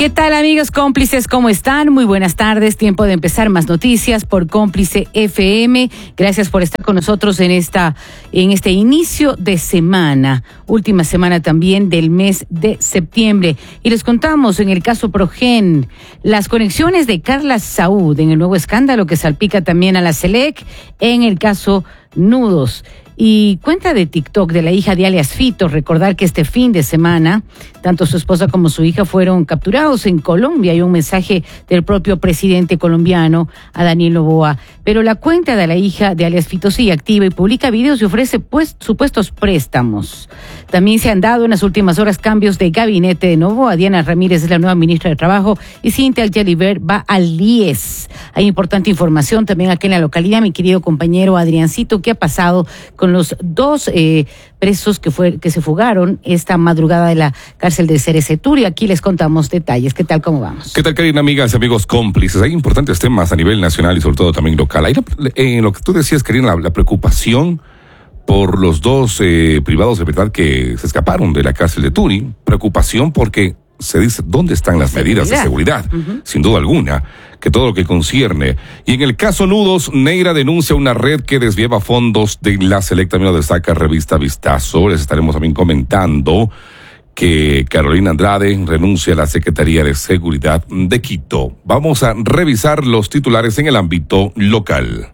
¿Qué tal, amigos cómplices? ¿Cómo están? Muy buenas tardes. Tiempo de empezar más noticias por Cómplice FM. Gracias por estar con nosotros en este inicio de semana, última semana también del mes de septiembre. Y les contamos en el caso Progen, las conexiones de Carla Saúd en el nuevo escándalo que salpica también a la SELEC, en el caso Nudos. Y cuenta de TikTok de la hija de alias Fito, recordar que este fin de semana, tanto su esposa como su hija fueron capturados en Colombia. Hay un mensaje del propio presidente colombiano a Daniel Noboa. Pero la cuenta de la hija de alias Fito sigue activa y publica videos y ofrece supuestos préstamos. También se han dado en las últimas horas cambios de gabinete de Noboa. Diana Ramírez es la nueva ministra de Trabajo y Cintia Gelibert va al IES. Hay importante información también aquí en la localidad, mi querido compañero Adriancito. ¿Qué ha pasado con los dos presos que se fugaron esta madrugada de la cárcel de Cereceturi? Aquí les contamos detalles. ¿Qué tal? ¿Cómo vamos? ¿Qué tal, Karina, amigas y amigos cómplices? Hay importantes temas a nivel nacional y sobre todo también local. Hay en lo que tú decías, Karina, la preocupación por los dos privados de libertad que se escaparon de la cárcel de Turi. Preocupación porque se dice dónde están las medidas de seguridad, sin duda alguna, que todo lo que concierne. Y en el caso Nudos, Neira denuncia una red que desviaba fondos de la SELEC. También lo destaca Revista Vistazo. Les estaremos también comentando que Carolina Andrade renuncia a la Secretaría de Seguridad de Quito. Vamos a revisar los titulares en el ámbito local.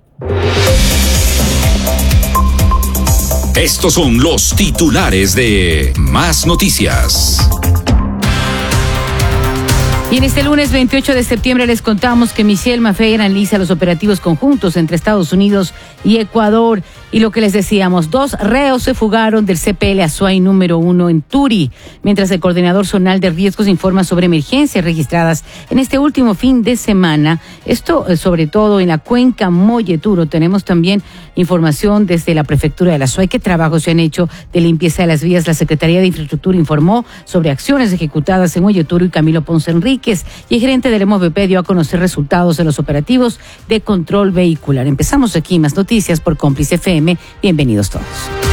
Estos son los titulares de Más Noticias. Y en este lunes 28 de septiembre les contamos que Michelle Maffei analiza los operativos conjuntos entre Estados Unidos y Ecuador. Y lo que les decíamos, 2 reos se fugaron del CPL Azuay número 1 en Turi, mientras el coordinador zonal de riesgos informa sobre emergencias registradas en este último fin de semana. Esto sobre todo en la cuenca Molleturo. Tenemos también información desde la prefectura de la Azuay. ¿Qué trabajos se han hecho de limpieza de las vías? La Secretaría de Infraestructura informó sobre acciones ejecutadas en Molleturo y Camilo Ponce Enríquez. Y el gerente del MOVP dio a conocer resultados de los operativos de control vehicular. Empezamos aquí Más Noticias por Cómplice FM. Bienvenidos todos.